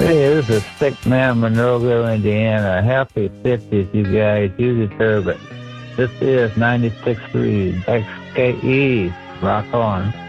Hey, this is Stick Man, Monroeville, Indiana. Happy 50th, you guys. You deserve it. This is 96.3 XKE. Rock on.